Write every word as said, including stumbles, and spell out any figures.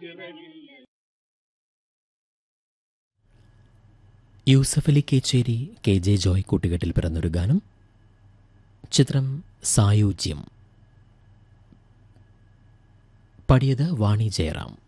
Yusuf Ali Kecheri K J Joy കൂട്ടുകെട്ടിൽ പിറന്നൊരു ഗാനം. ചിത്രം സായുജ്യം. പാടിയത് വാണി ജയറാം.